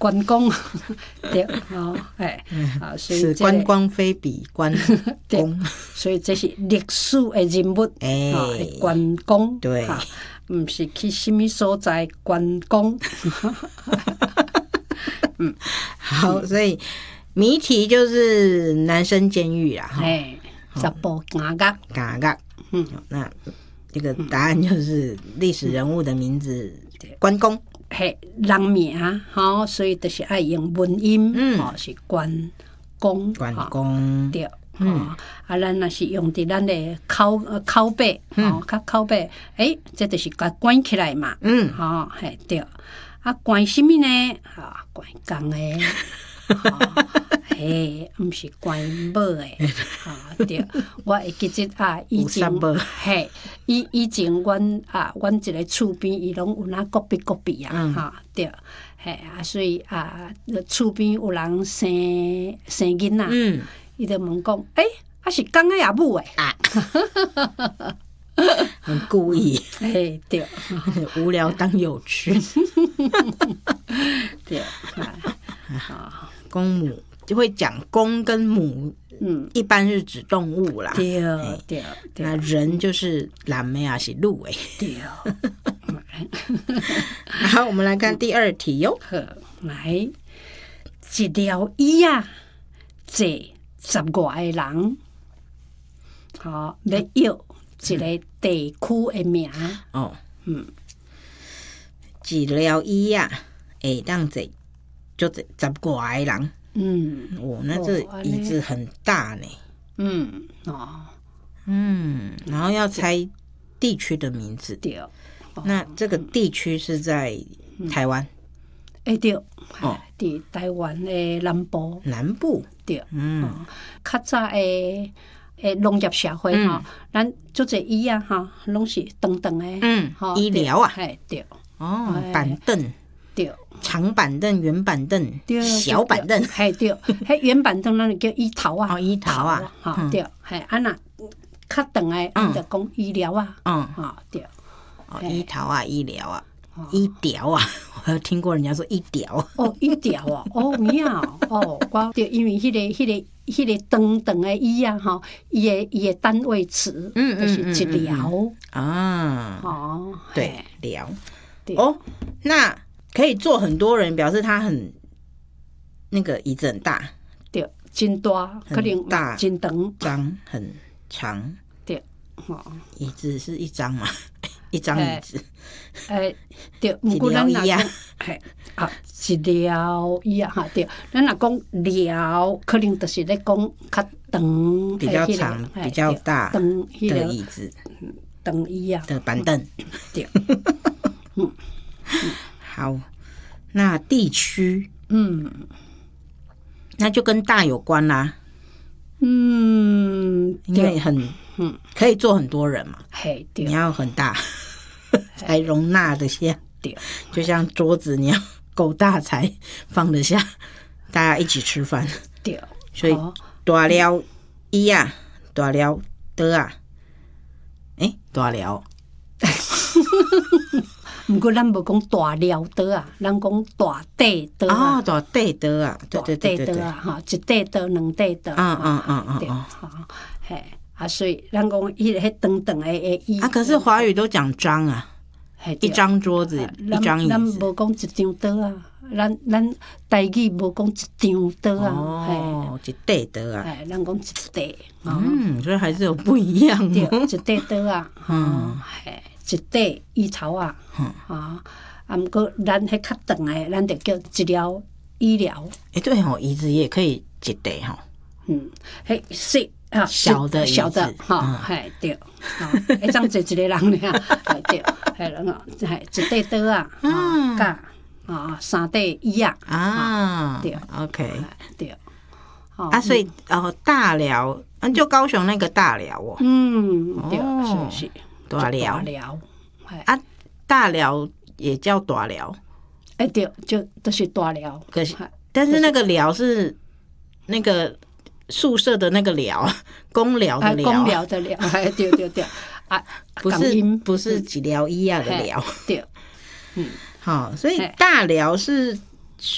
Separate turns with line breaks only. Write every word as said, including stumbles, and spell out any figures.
观光对哦，哎，啊，所以
此观光非彼观光，
所以这是历史的人物，
哎，
观光
对，
唔是去什么所在观光。
嗯，好，所以谜题就是男生监狱啦，
哎，十步嘎嘎
嘎嘎，嗯，那这个答案就是历史人物的名字，关公。
嘿，人名吼，所以就是爱用文音，嗯，哦，是关公，
关公
对，嗯，啊，咱若是用伫咱的口口碑，吼，较口碑，诶，这就是甲关起来嘛，嗯，吼，嘿，对，啊，关什么呢？啊，关公的。嘿，毋是关某诶，啊对，我会记得啊，以前嘿，以以前阮啊，阮一个厝边伊拢有那隔壁隔壁啊，哈对，嘿啊，所以啊，厝边有人生生囡仔，嗯，伊就问讲，诶，啊是公诶也母诶啊，
很故意，
嘿对，
无聊当有趣，
对，啊。
公母就会讲公跟母，嗯，一般是指动物啦。
对对对，
那人就是男的啊，是鹿诶。
对。
好，我们来看第二题哟。
来，一条椅啊，坐十外个人，好，要要一个地区的名。哦，嗯，
一条椅啊，会当坐。就十外个人，嗯，哦，那这椅子很大呢，嗯，哦，嗯，然后要猜地区的名字，对，那这个地区是在台湾，
哎对，哦，伫台湾的南部，
南部，
对，嗯，较早的诶农业社会吼，咱做这椅啊哈，拢是长长的，
嗯，医疗啊，
哎对，
哦，板凳。
对，
长板凳、圆板凳、小板凳，
嘿对，迄圆板凳咱就叫椅头啊，
哦椅头啊，
哈对，嘿啊那较长诶，咱就讲医疗啊，嗯，哈对，
哦椅头啊，医疗啊，医疗啊，我有听过人家说医疗，
哦医疗啊，哦妙，哦我对，因为迄个迄个迄个长长诶椅啊，吼，伊诶伊诶单位词，嗯就是一疗
啊，哦对疗，哦那。可以坐很多人，表示他很那个椅子很大，
对，真大，可能
大，
真长，
张很长，
对，哦，
椅子是一张嘛，一张椅子，
诶，对，不过咱若讲，嘿，啊，一条椅啊，哈，对，咱若讲条，可能就是咧讲较长，
比较长、比较大的椅子，
长椅啊
的板凳，
对，嗯。
好，那地区，嗯，那就跟大有关啦，嗯，因为很，嗯，可以坐很多人嘛，
嘿，对，
你要很大才容纳得下，对，就像桌子你要够大才放得下，大家一起吃饭，对，所以大了椅啊，大了桌啊，诶，大了。
不过咱无讲大寮桌啊，咱讲大地桌啊。
哦，大地桌啊，对对对对对
啊，哈，一地桌、两地桌。
嗯嗯嗯嗯嗯，
嘿，啊，所以咱讲迄迄长长的诶椅。
啊，可是华语都讲张啊，一张桌子，一张椅子。
咱无讲一张桌啊，咱咱台语无讲一张桌啊。
哦，一地桌啊。
哎，咱讲一地。
嗯，所以还是有不一样。
对，一地桌啊。嗯，嘿。一块椅头啊，啊，啊，毋过咱迄较长诶，咱就叫一条医疗。
诶，对吼，椅子也可以一块吼。
嗯，迄细啊，
小的
小的哈，嘿对，啊，一张坐一个人尔，嘿对，嘿人啊，嘿一块桌啊，啊，甲啊三块椅啊，啊，对
，OK，
对，
啊，所以哦，大寮，嗯，就高雄那个大寮哦，
嗯，对，是是。
大寮，
大寮，
啊，大寮也叫大寮，
哎、欸、对，就都是大寮。
可是，但是那个寮是那个宿舍的那个寮，公寮的寮，
公寮的寮，哎，对对对，啊，
不是不是几寮一啊的寮，
对，
嗯，好，所以大寮是